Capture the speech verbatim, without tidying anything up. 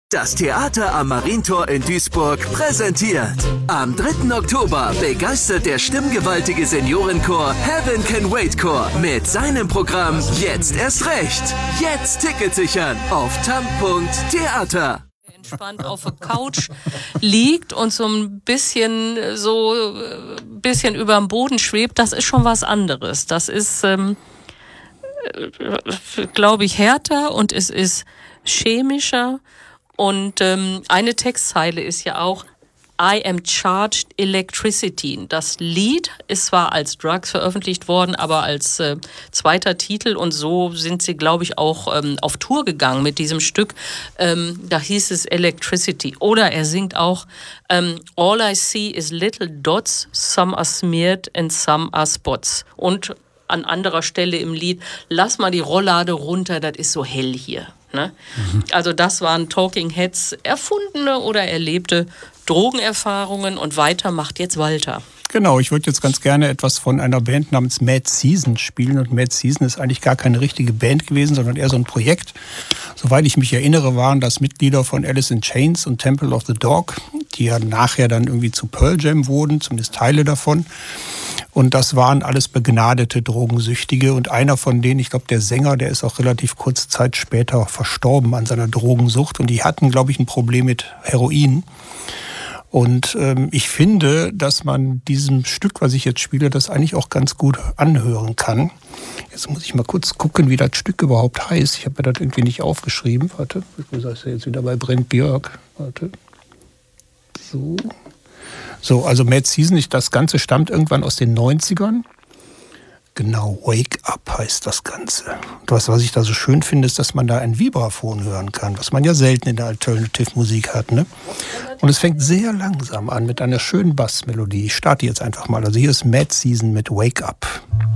Das Theater am Marientor in Duisburg präsentiert. Am dritten Oktober begeistert der stimmgewaltige Seniorenchor Heaven Can Wait Chor mit seinem Programm Jetzt erst recht. Jetzt Ticket sichern auf tam punkt theater. Entspannt auf der Couch liegt und so ein bisschen so ein bisschen über dem Boden schwebt, das ist schon was anderes. Das ist, ähm, glaube ich, härter und es ist chemischer. Und ähm, eine Textzeile ist ja auch I am charged electricity. Das Lied ist zwar als Drugs veröffentlicht worden, aber als äh, zweiter Titel. Und so sind sie, glaube ich, auch ähm, auf Tour gegangen mit diesem Stück. Ähm, da hieß es Electricity. Oder er singt auch ähm, All I see is little dots, some are smeared and some are spots. Und an anderer Stelle im Lied, lass mal die Rolllade runter, das ist so hell hier. Ne? Mhm. Also das waren Talking Heads erfundene oder erlebte Drogenerfahrungen und weiter macht jetzt Walter. Genau, ich würde jetzt ganz gerne etwas von einer Band namens Mad Season spielen. Und Mad Season ist eigentlich gar keine richtige Band gewesen, sondern eher so ein Projekt. Soweit ich mich erinnere, waren das Mitglieder von Alice in Chains und Temple of the Dog, die ja nachher dann irgendwie zu Pearl Jam wurden, zumindest Teile davon. Und das waren alles begnadete Drogensüchtige. Und einer von denen, ich glaube der Sänger, der ist auch relativ kurze Zeit später verstorben an seiner Drogensucht. Und die hatten, glaube ich, ein Problem mit Heroin. Und ähm, ich finde, dass man diesem Stück, was ich jetzt spiele, das eigentlich auch ganz gut anhören kann. Jetzt muss ich mal kurz gucken, wie das Stück überhaupt heißt. Ich habe mir das irgendwie nicht aufgeschrieben. Warte, ich ist ja jetzt wieder bei Brent Björk. Warte. So. So, also Mad Season, das Ganze stammt irgendwann aus den neunzigern. Genau, Wake Up heißt das Ganze. Und was, was ich da so schön finde, ist, dass man da ein Vibraphon hören kann, was man ja selten in der Alternative-Musik hat. Ne? Und es fängt sehr langsam an mit einer schönen Bassmelodie. Ich starte jetzt einfach mal. Also hier ist Mad Season mit Wake Up.